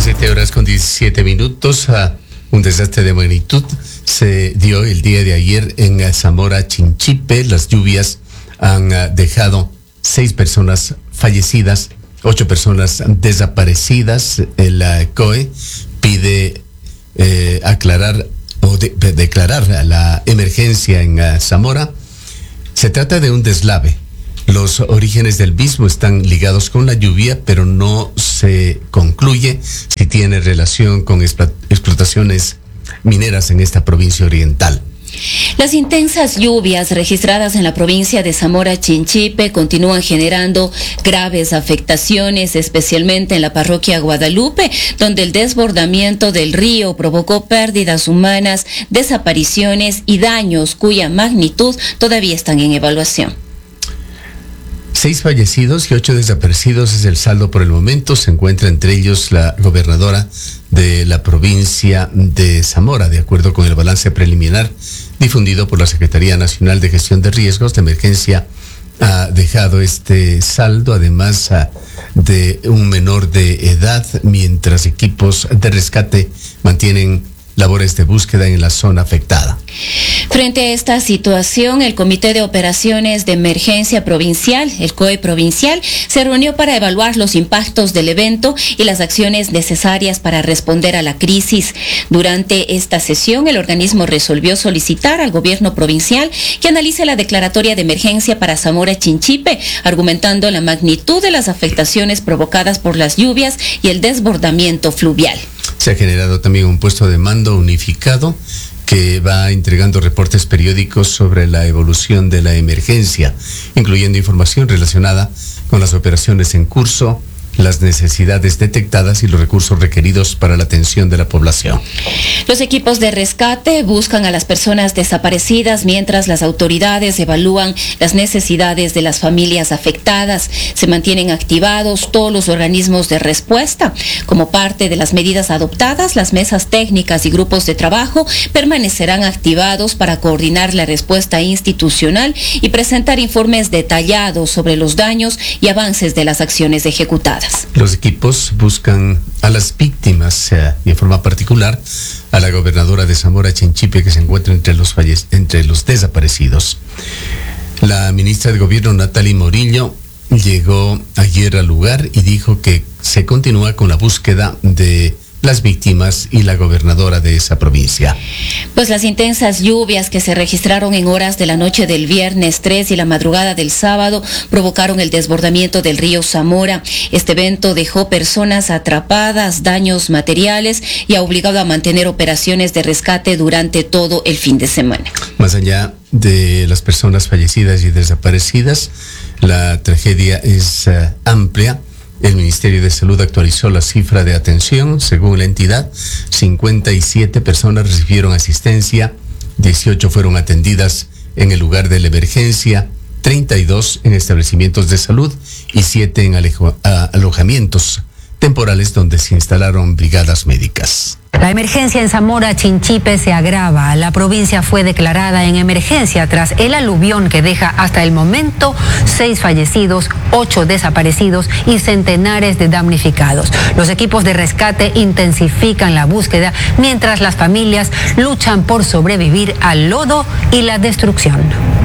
7:17. Un desastre de magnitud se dio el día de ayer en Zamora Chinchipe. Las lluvias han dejado 6 personas fallecidas, 8 personas desaparecidas. El COE pide aclarar o declarar la emergencia en Zamora. Se trata de un deslave. Los orígenes del mismo están ligados con la lluvia, pero no se concluye si tiene relación con explotaciones mineras en esta provincia oriental. Las intensas lluvias registradas en la provincia de Zamora Chinchipe continúan generando graves afectaciones, especialmente en la parroquia Guadalupe, donde el desbordamiento del río provocó pérdidas humanas, desapariciones y daños cuya magnitud todavía están en evaluación. 6 fallecidos y 8 desaparecidos es el saldo por el momento. Se encuentra entre ellos la gobernadora de la provincia de Zamora, de acuerdo con el balance preliminar difundido por la Secretaría Nacional de Gestión de Riesgos de Emergencia. Ha dejado este saldo, además de un menor de edad, mientras equipos de rescate mantienen labores de búsqueda en la zona afectada. Frente a esta situación, el Comité de Operaciones de Emergencia Provincial, el COE Provincial, se reunió para evaluar los impactos del evento y las acciones necesarias para responder a la crisis. Durante esta sesión, el organismo resolvió solicitar al gobierno provincial que analice la declaratoria de emergencia para Zamora Chinchipe, argumentando la magnitud de las afectaciones provocadas por las lluvias y el desbordamiento fluvial. Se ha generado también un puesto de mando unificado que va entregando reportes periódicos sobre la evolución de la emergencia, incluyendo información relacionada con las operaciones en curso, las necesidades detectadas y los recursos requeridos para la atención de la población. Los equipos de rescate buscan a las personas desaparecidas mientras las autoridades evalúan las necesidades de las familias afectadas. Se mantienen activados todos los organismos de respuesta. Como parte de las medidas adoptadas, las mesas técnicas y grupos de trabajo permanecerán activados para coordinar la respuesta institucional y presentar informes detallados sobre los daños y avances de las acciones ejecutadas. Los equipos buscan a las víctimas y en forma particular a la gobernadora de Zamora Chinchipe, que se encuentra entre los desaparecidos. La ministra de Gobierno, Natalie Morillo, llegó ayer al lugar y dijo que se continúa con la búsqueda de las víctimas y la gobernadora de esa provincia. Pues las intensas lluvias que se registraron en horas de la noche del viernes 3 y la madrugada del sábado provocaron el desbordamiento del río Zamora. Este evento dejó personas atrapadas, daños materiales y ha obligado a mantener operaciones de rescate durante todo el fin de semana. Más allá de las personas fallecidas y desaparecidas, la tragedia es amplia. El Ministerio de Salud actualizó la cifra de atención. Según la entidad, 57 personas recibieron asistencia, 18 fueron atendidas en el lugar de la emergencia, 32 en establecimientos de salud y 7 en alojamientos temporales donde se instalaron brigadas médicas. La emergencia en Zamora Chinchipe se agrava. La provincia fue declarada en emergencia tras el aluvión que deja hasta el momento 6 fallecidos, 8 desaparecidos y centenares de damnificados. Los equipos de rescate intensifican la búsqueda mientras las familias luchan por sobrevivir al lodo y la destrucción.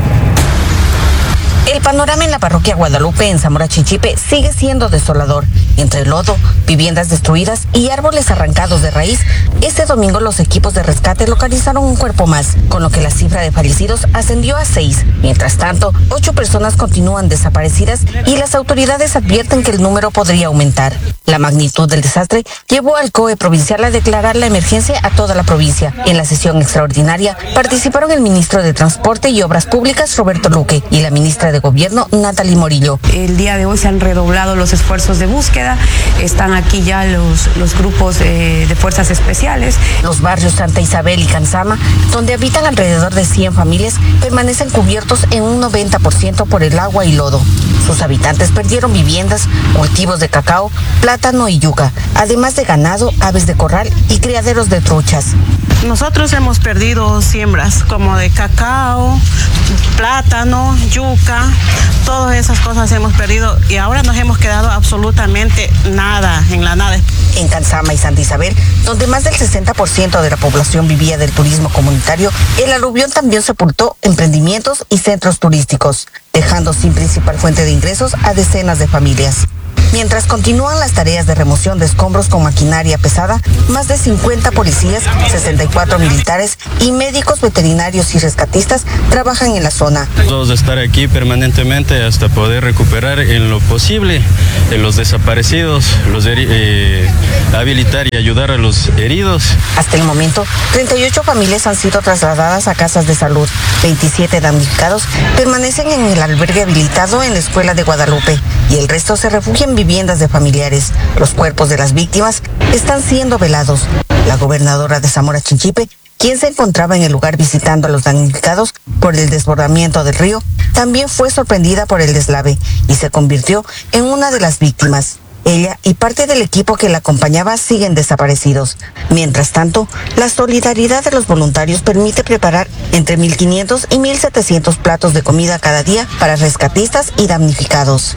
El panorama en la parroquia Guadalupe en Zamora Chinchipe sigue siendo desolador. Entre lodo, viviendas destruidas y árboles arrancados de raíz, este domingo los equipos de rescate localizaron un cuerpo más, con lo que la cifra de fallecidos ascendió a 6. Mientras tanto, 8 personas continúan desaparecidas y las autoridades advierten que el número podría aumentar. La magnitud del desastre llevó al COE provincial a declarar la emergencia a toda la provincia. En la sesión extraordinaria participaron el ministro de Transporte y Obras Públicas, Roberto Luque, y la ministra de Gobierno, Natalie Morillo. El día de hoy se han redoblado los esfuerzos de búsqueda. Están aquí ya los grupos de fuerzas especiales. Los barrios Santa Isabel y Canzama, donde habitan alrededor de 100 familias, permanecen cubiertos en un 90% por el agua y lodo. Sus habitantes perdieron viviendas, cultivos de cacao, plátano y yuca, además de ganado, aves de corral y criaderos de truchas. Nosotros hemos perdido siembras como de cacao, plátano, yuca, todas esas cosas hemos perdido y ahora nos hemos quedado absolutamente nada, en la nada. En Cansama y Santa Isabel, donde más del 60% de la población vivía del turismo comunitario, el aluvión también sepultó emprendimientos y centros turísticos, dejando sin principal fuente de ingresos a decenas de familias. Mientras continúan las tareas de remoción de escombros con maquinaria pesada, más de 50 policías, 64 militares y médicos veterinarios y rescatistas trabajan en la zona. Vamos a estar aquí permanentemente hasta poder recuperar en lo posible los desaparecidos, habilitar y ayudar a los heridos. Hasta el momento, 38 familias han sido trasladadas a casas de salud. 27 damnificados permanecen en el albergue habilitado en la Escuela de Guadalupe y el resto se refugian en viviendas de familiares. Los cuerpos de las víctimas están siendo velados. La gobernadora de Zamora Chinchipe, quien se encontraba en el lugar visitando a los damnificados por el desbordamiento del río, también fue sorprendida por el deslave y se convirtió en una de las víctimas. Ella y parte del equipo que la acompañaba siguen desaparecidos. Mientras tanto, la solidaridad de los voluntarios permite preparar entre 1.500 y 1.700 platos de comida cada día para rescatistas y damnificados.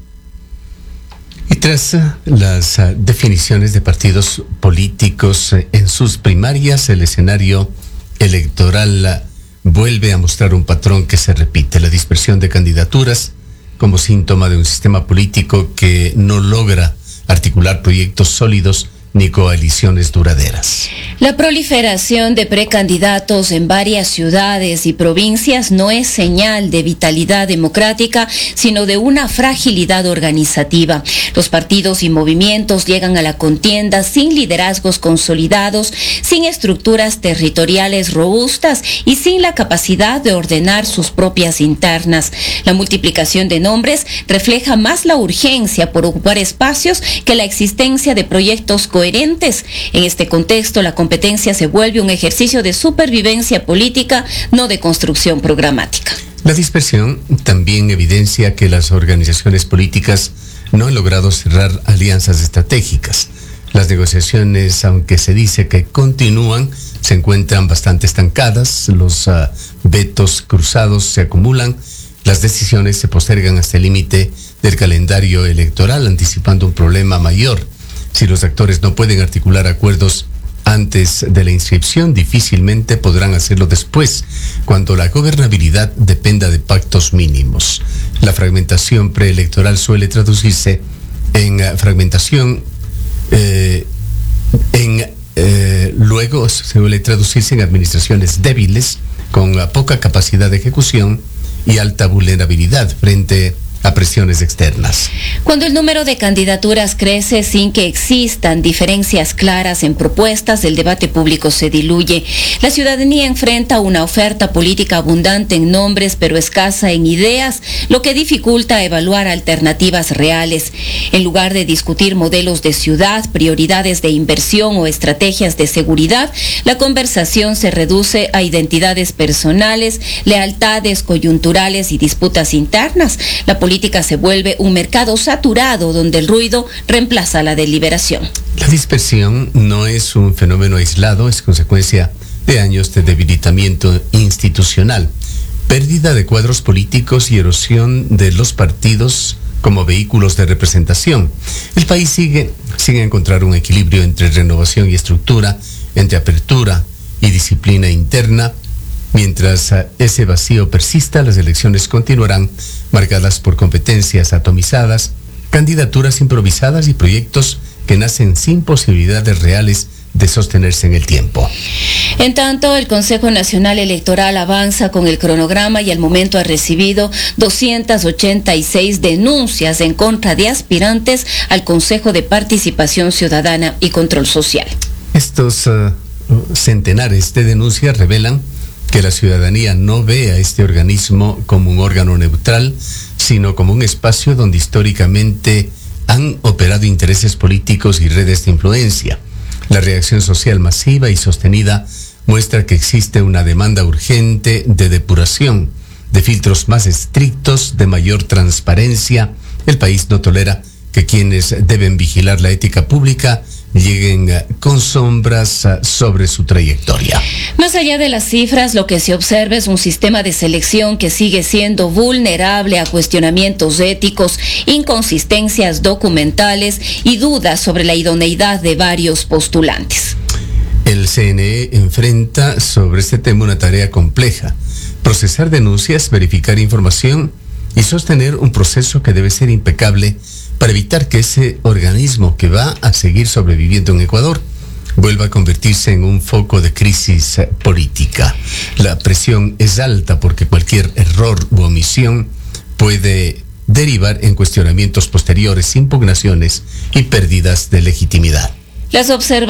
Y tras las definiciones de partidos políticos en sus primarias, el escenario electoral vuelve a mostrar un patrón que se repite: la dispersión de candidaturas como síntoma de un sistema político que no logra articular proyectos sólidos ni coaliciones duraderas. La proliferación de precandidatos en varias ciudades y provincias no es señal de vitalidad democrática, sino de una fragilidad organizativa. Los partidos y movimientos llegan a la contienda sin liderazgos consolidados, sin estructuras territoriales robustas y sin la capacidad de ordenar sus propias internas. La multiplicación de nombres refleja más la urgencia por ocupar espacios que la existencia de proyectos coherentes. En este contexto, la competencia se vuelve un ejercicio de supervivencia política, no de construcción programática. La dispersión también evidencia que las organizaciones políticas no han logrado cerrar alianzas estratégicas. Las negociaciones, aunque se dice que continúan, se encuentran bastante estancadas, los vetos cruzados se acumulan, las decisiones se postergan hasta el límite del calendario electoral, anticipando un problema mayor. Si los actores no pueden articular acuerdos antes de la inscripción, difícilmente podrán hacerlo después, cuando la gobernabilidad dependa de pactos mínimos. La fragmentación preelectoral suele traducirse en fragmentación, luego suele traducirse en administraciones débiles, con poca capacidad de ejecución y alta vulnerabilidad frente a presiones externas. Cuando el número de candidaturas crece sin que existan diferencias claras en propuestas, el debate público se diluye. La ciudadanía enfrenta una oferta política abundante en nombres, pero escasa en ideas, lo que dificulta evaluar alternativas reales. En lugar de discutir modelos de ciudad, prioridades de inversión o estrategias de seguridad, la conversación se reduce a identidades personales, lealtades coyunturales y disputas internas. La política se vuelve un mercado saturado donde el ruido reemplaza la deliberación. La dispersión no es un fenómeno aislado, es consecuencia de años de debilitamiento institucional, pérdida de cuadros políticos y erosión de los partidos como vehículos de representación. El país sigue sin encontrar un equilibrio entre renovación y estructura, entre apertura y disciplina interna. Mientras ese vacío persista, las elecciones continuarán marcadas por competencias atomizadas, candidaturas improvisadas y proyectos que nacen sin posibilidades reales de sostenerse en el tiempo. En tanto, el Consejo Nacional Electoral avanza con el cronograma y al momento ha recibido 286 denuncias en contra de aspirantes al Consejo de Participación Ciudadana y Control Social. Estos centenares de denuncias revelan que la ciudadanía no ve a este organismo como un órgano neutral, sino como un espacio donde históricamente han operado intereses políticos y redes de influencia. La reacción social masiva y sostenida muestra que existe una demanda urgente de depuración, de filtros más estrictos, de mayor transparencia. El país no tolera que quienes deben vigilar la ética pública lleguen con sombras sobre su trayectoria. Más allá de las cifras, lo que se observa es un sistema de selección que sigue siendo vulnerable a cuestionamientos éticos, inconsistencias documentales y dudas sobre la idoneidad de varios postulantes. El CNE enfrenta sobre este tema una tarea compleja: procesar denuncias, verificar información y sostener un proceso que debe ser impecable para evitar que ese organismo que va a seguir sobreviviendo en Ecuador vuelva a convertirse en un foco de crisis política. La presión es alta porque cualquier error u omisión puede derivar en cuestionamientos posteriores, impugnaciones y pérdidas de legitimidad. Las